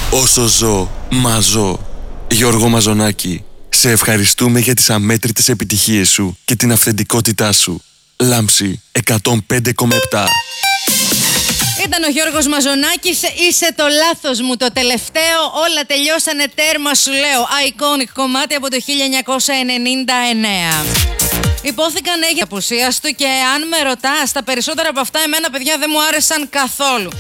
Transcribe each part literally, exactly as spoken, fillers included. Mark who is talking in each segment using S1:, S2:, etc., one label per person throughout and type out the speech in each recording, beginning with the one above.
S1: Όσο ζω, μαζώ. Γιώργο Μαζονάκη, σε ευχαριστούμε για τις αμέτρητες επιτυχίες σου και την αυθεντικότητά σου. Λάμψη εκατόν πέντε κόμμα επτά.
S2: Ήταν ο Γιώργος Μαζονάκης, είσαι το λάθος μου το τελευταίο, όλα τελειώσανε τέρμα σου λέω. Iconic κομμάτι από το χίλια εννιακόσια ενενήντα εννέα. Υπόθηκαν έγινε απουσίας του και αν με ρωτάς, τα περισσότερα από αυτά εμένα παιδιά δεν μου άρεσαν καθόλου.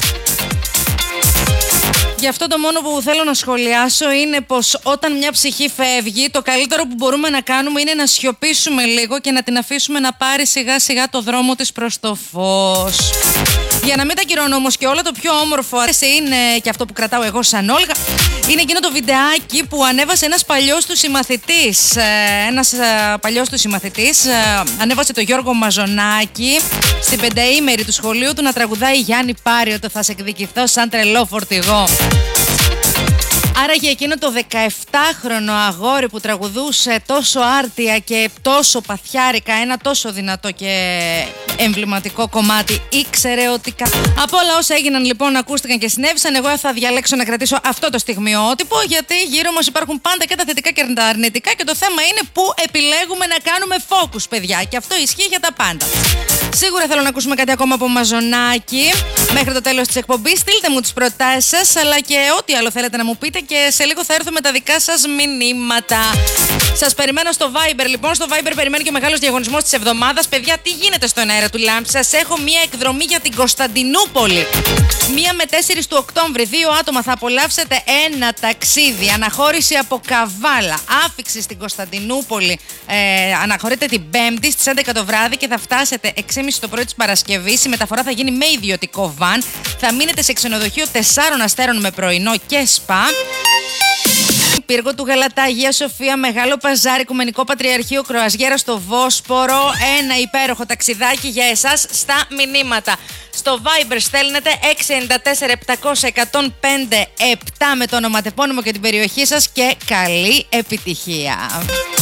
S2: Γι' αυτό το μόνο που θέλω να σχολιάσω είναι πως όταν μια ψυχή φεύγει, το καλύτερο που μπορούμε να κάνουμε είναι να σιωπήσουμε λίγο και να την αφήσουμε να πάρει σιγά σιγά το δρόμο της προς το φως. Για να μην τα κυρώνω όμως και όλο το πιο όμορφο είναι και αυτό που κρατάω εγώ σαν Όλγα, είναι εκείνο το βιντεάκι που ανέβασε ένας παλιός του συμμαθητής. Ένας παλιός του συμμαθητής ανέβασε το Γιώργο Μαζονάκη στην πενταήμερη του σχολείου του να τραγουδάει Γιάννη Πάριο το «Θα σε εκδικηθώ σαν τρελό φορτηγό». Άρα για εκείνο το δεκαεπτάχρονο αγόρι που τραγουδούσε τόσο άρτια και τόσο παθιάρικα ένα τόσο δυνατό και εμβληματικό κομμάτι, ήξερε ότι κα... από όλα όσα έγιναν λοιπόν, ακούστηκαν και συνέβησαν, εγώ θα διαλέξω να κρατήσω αυτό το στιγμιότυπο, γιατί γύρω μας υπάρχουν πάντα και τα θετικά και τα αρνητικά και το θέμα είναι που επιλέγουμε να κάνουμε focus, παιδιά, και αυτό ισχύει για τα πάντα. Σίγουρα θέλω να ακούσουμε κάτι ακόμα από Μαζονάκη μέχρι το τέλος της εκπομπής. Στείλτε μου τις προτάσεις σας, αλλά και ό,τι άλλο θέλετε να μου πείτε και σε λίγο θα έρθω με τα δικά σας μηνύματα. Σας περιμένω στο Viber λοιπόν. Στο Viber περιμένει και ο μεγάλος διαγωνισμός της εβδομάδας. Παιδιά, τι γίνεται στον αέρα του Λάμψη? Σας έχω μία εκδρομή για την Κωνσταντινούπολη. μία με τέσσερις του Οκτώβρη. Δύο άτομα θα απολαύσετε ένα ταξίδι. Αναχώρηση από Καβάλα. Άφιξη στην Κωνσταντινούπολη. Ε, αναχωρείτε την Πέμπτη στις έντεκα το βράδυ και θα φτάσετε έξι και μισή το πρωί της Παρασκευής. Η μεταφορά θα γίνει με ιδιωτικό βαν. Θα μείνετε σε ξενοδοχείο τεσσάρων αστέρων με πρωινό και σπα. Πύργο του Γαλατά, Αγία Σοφία, Μεγάλο Παζάρι, Οικουμενικό Πατριαρχείο, Κροαζιέρα στο Βόσπορο. Ένα υπέροχο ταξιδάκι για εσάς στα μηνύματα. Στο Viber στέλνετε έξι εννιά τέσσερα επτακόσια εκατόν πέντε επτά με το ονοματεπώνυμο και την περιοχή σας και καλή επιτυχία.